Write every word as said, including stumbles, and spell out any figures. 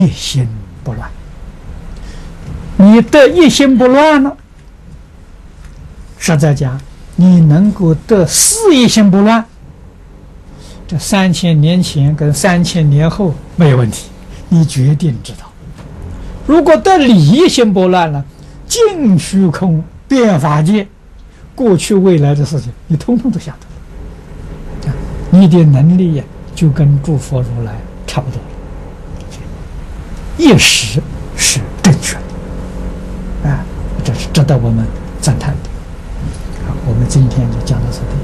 一心不乱。你得一心不乱了，实在讲，你能够得四一心不乱，这三千年前跟三千年后没有问题，你决定知道。如果得理一心不乱了，尽虚空变法界，过去未来的事情，你通通都晓得了。你的能力呀，就跟诸佛如来差不多了，一时是正确的，啊，这是值得我们赞叹的。好，我们今天就讲到这里。